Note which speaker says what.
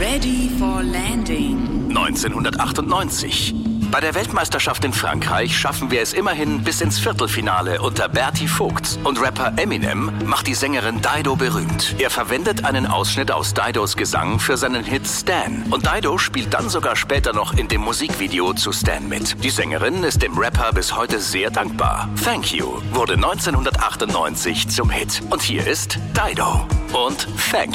Speaker 1: Ready for landing.
Speaker 2: 1998. Bei der Weltmeisterschaft in Frankreich schaffen wir es immerhin bis ins Viertelfinale unter Berti Vogts. Und Rapper Eminem macht die Sängerin Dido berühmt. Er verwendet einen Ausschnitt aus Didos Gesang für seinen Hit Stan. Und Dido spielt dann sogar später noch in dem Musikvideo zu Stan mit. Die Sängerin ist dem Rapper bis heute sehr dankbar. Thank You wurde 1998 zum Hit. Und hier ist Dido und Thank You.